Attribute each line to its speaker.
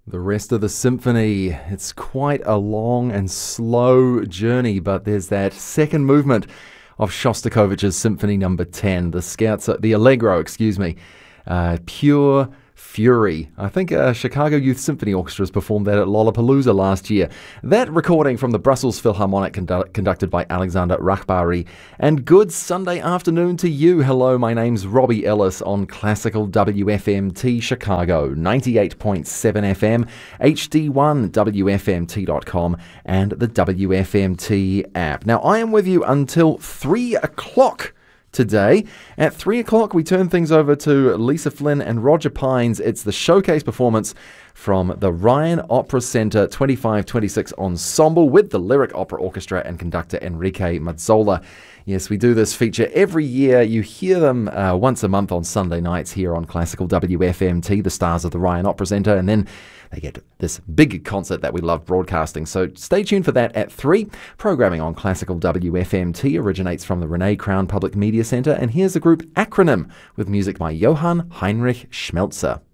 Speaker 1: The rest of the symphony, it's quite a long and slow journey, but there's that second movement of Shostakovich's Symphony Number 10, the Allegro, Pure Fury. I think Chicago Youth Symphony Orchestras performed that at Lollapalooza last year. That recording from the Brussels Philharmonic conducted by Alexander Rachbari. And good Sunday afternoon to you. Hello, my name's Robbie Ellis on Classical WFMT Chicago, 98.7 FM, HD1, WFMT.com, and the WFMT app. Now, I am with you until 3 o'clock. Today, at 3 o'clock, we turn things over to Lisa Flynn and Roger Pines. It's the showcase performance from the Ryan Opera Center 25-26 Ensemble with the Lyric Opera Orchestra and conductor Enrique Mazzola. Yes, we do this feature every year. You hear them once a month on Sunday nights here on Classical WFMT, the stars of the Ryan Opera Center, and then they get this big concert that we love broadcasting. So stay tuned for that at 3. Programming on Classical WFMT originates from the Renee Crown Public Media Center, and here's the group Acronym with music by Johann Heinrich Schmelzer.